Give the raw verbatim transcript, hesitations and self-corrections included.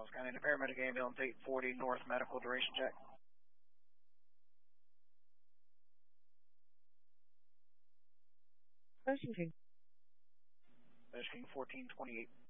Charles County, the paramedic ambulance eight forty North medical duration check. Motion King. Motion King fourteen twenty-eight.